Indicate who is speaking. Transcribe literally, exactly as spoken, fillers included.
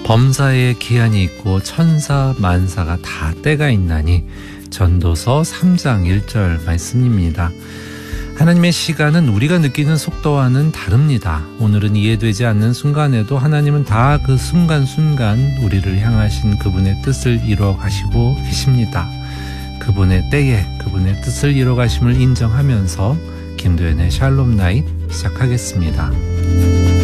Speaker 1: 범사에 기한이 있고 천사 만사가 다 때가 있나니 전도서 삼 장 일 절 말씀입니다. 하나님의 시간은 우리가 느끼는 속도와는 다릅니다. 오늘은 이해되지 않는 순간에도 하나님은 다 그 순간순간 우리를 향하신 그분의 뜻을 이루어 가시고 계십니다. 그분의 때에 그분의 뜻을 이루어 가심을 인정하면서 김도연의 샬롬 나잇 시작하겠습니다.